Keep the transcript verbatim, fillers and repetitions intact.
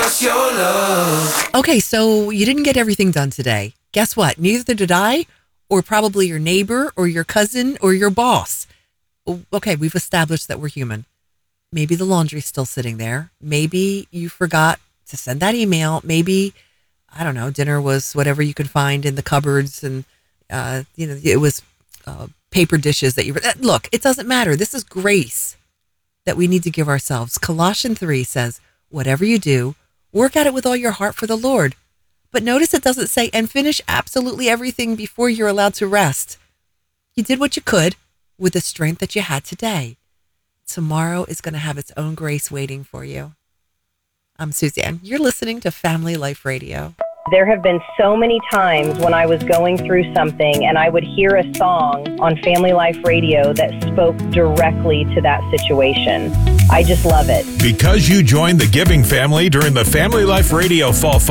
what's your love? Okay, so you didn't get everything done today. Guess what? Neither did I, or probably your neighbor, or your cousin, or your boss. Okay, we've established that we're human. Maybe the laundry's still sitting there. Maybe you forgot to send that email. Maybe, I don't know, dinner was whatever you could find in the cupboards, and uh, you know, it was uh, paper dishes that you were. Look, it doesn't matter. This is grace that we need to give ourselves. Colossians three says, whatever you do, work at it with all your heart for the Lord. But notice it doesn't say, and finish absolutely everything before you're allowed to rest. You did what you could with the strength that you had today. Tomorrow is going to have its own grace waiting for you. I'm Suzanne. You're listening to Family Life Radio. There have been so many times when I was going through something and I would hear a song on Family Life Radio that spoke directly to that situation. I just love it. Because you joined the Giving family during the Family Life Radio Fall